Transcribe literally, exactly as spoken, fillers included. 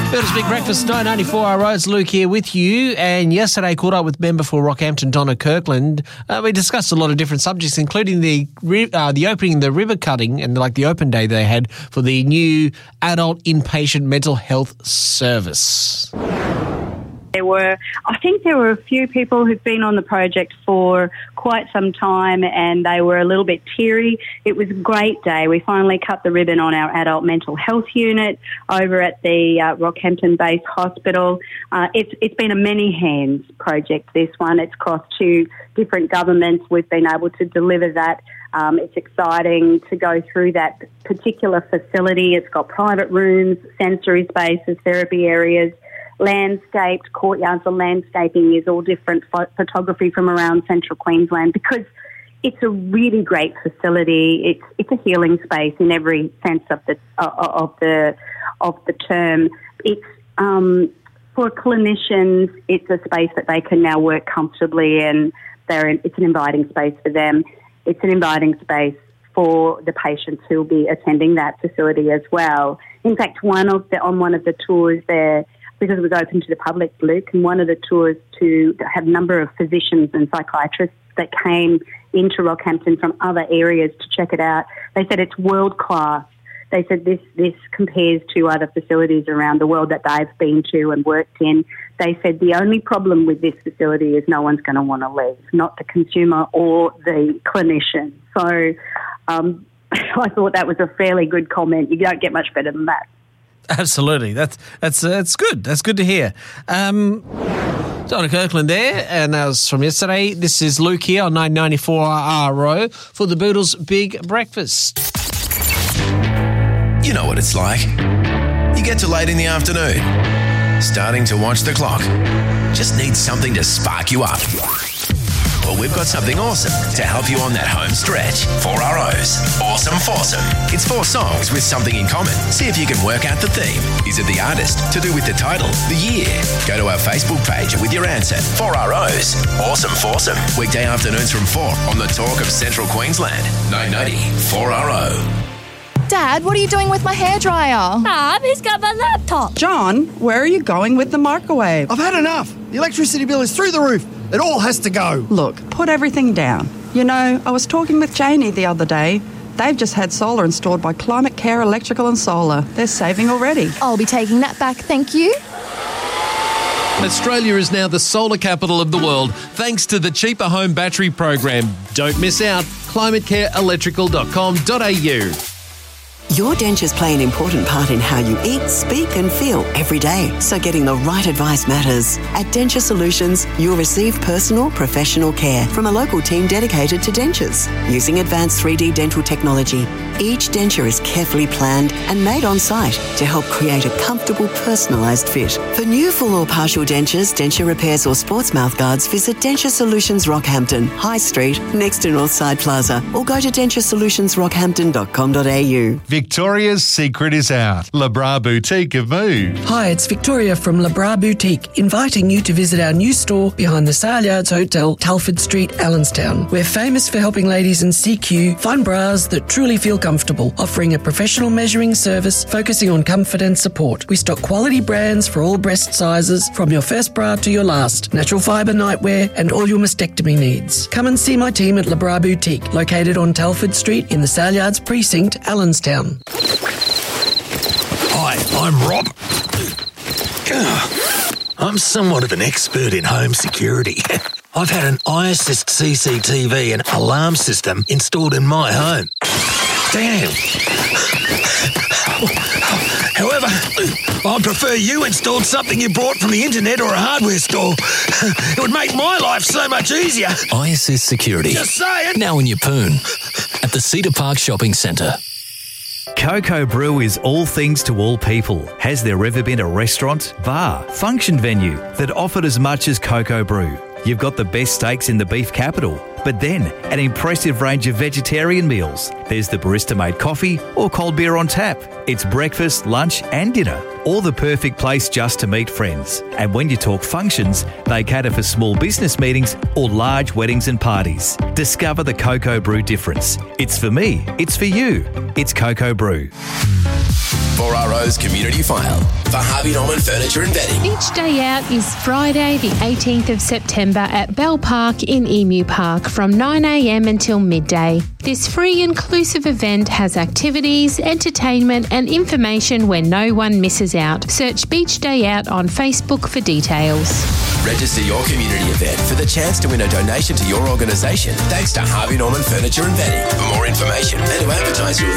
Builders Big Breakfast, nine ninety-four R O. It's Luke here with you. And yesterday, caught up with member for Rockhampton, Donna Kirkland. Uh, we discussed a lot of different subjects, including the uh, the opening, the river cutting, and like the open day they had for the new adult inpatient mental health service. There were, I think there were a few people who've been on the project for quite some time and they were a little bit teary. It was a great day. We finally cut the ribbon on our adult mental health unit over at the uh, Rockhampton-based hospital. Uh, it's, it's been a many hands project, this one. It's crossed two different governments. We've been able to deliver that. Um, it's exciting to go through that particular facility. It's got private rooms, sensory spaces, therapy areas, landscaped courtyards. The landscaping is all different pho- photography from around central Queensland because it's a really great facility. It's it's a healing space in every sense of the uh, of the of the term. It's um, for clinicians. It's a space that they can now work comfortably in. They're in, it's an inviting space for them. It's an inviting space for the patients who will be attending that facility as well. In fact, one of the on one of the tours there, because it was open to the public, Luke, and one of the tours to have a number of physicians and psychiatrists that came into Rockhampton from other areas to check it out. They said it's world-class. They said this, this compares to other facilities around the world that they've been to and worked in. They said the only problem with this facility is no one's going to want to leave, not the consumer or the clinician. So um, I thought that was a fairly good comment. You don't get much better than that. Absolutely. That's that's uh, that's good. That's good to hear. Um, Donna Kirkland there, and that was from yesterday. This is Luke here on nine ninety-four R O for the Boodles Big Breakfast. You know what it's like. You get to late in the afternoon, starting to watch the clock. Just need something to spark you up. Well, we've got something awesome to help you on that home stretch. Four R O's. Awesome Foursome. It's four songs with something in common. See if you can work out the theme. Is it the artist? To do with the title? The year? Go to our Facebook page with your answer. Four R O's. Awesome Foursome. Weekday afternoons from four on the Talk of Central Queensland. nine ninety four R O. Dad, what are you doing with my hairdryer? Mum, he's got my laptop. John, where are you going with the microwave? I've had enough. The electricity bill is through the roof. It all has to go. Look, put everything down. You know, I was talking with Janie the other day. They've just had solar installed by Climate Care Electrical and Solar. They're saving already. I'll be taking that back, thank you. Australia is now the solar capital of the world thanks to the Cheaper Home Battery Program. Don't miss out. climate care electrical dot com dot a u. Your dentures play an important part in how you eat, speak and feel every day. So getting the right advice matters. At Denture Solutions, you'll receive personal, professional care from a local team dedicated to dentures. Using advanced three D dental technology, each denture is carefully planned and made on site to help create a comfortable, personalised fit. For new full or partial dentures, denture repairs or sports mouth guards, visit Denture Solutions Rockhampton, High Street, next to Northside Plaza, or go to denture solutions rockhampton dot com dot a u. Victoria's secret is out. Le Bras Boutique have moved. Hi, it's Victoria from Le Bras Boutique, inviting you to visit our new store behind the Sale Yards Hotel, Telford Street, Allenstown. We're famous for helping ladies in C Q find bras that truly feel comfortable, offering a professional measuring service focusing on comfort and support. We stock quality brands for all breast sizes, from your first bra to your last, natural fibre nightwear and all your mastectomy needs. Come and see my team at Le Bras Boutique, located on Telford Street in the Sale Yards Precinct, Allenstown. Hi, I'm Rob. I'm somewhat of an expert in home security. I've had an iAssist C C T V and alarm system installed in my home. Damn. However, I prefer you installed something you bought from the internet or a hardware store. It would make my life so much easier. iAssist Security. Just saying. Now in Yeppoon at the Cedar Park Shopping Centre. Coco Brew is all things to all people. Has there ever been a restaurant, bar, function venue that offered as much as Coco Brew? You've got the best steaks in the beef capital, but then an impressive range of vegetarian meals. There's the barista-made coffee or cold beer on tap. It's breakfast, lunch and dinner, all the perfect place just to meet friends. And when you talk functions, they cater for small business meetings or large weddings and parties. Discover the Coco Brew difference. It's for me, it's for you. It's Coco Brew. four R O's community file for Harvey Norman Furniture and Bedding. Beach Day Out is Friday the eighteenth of September at Bell Park in Emu Park from nine a m until midday. This free inclusive event has activities, entertainment and information where no one misses out. Search Beach Day Out on Facebook for details. Register your community event for the chance to win a donation to your organisation thanks to Harvey Norman Furniture and Bedding. For more information and to advertise your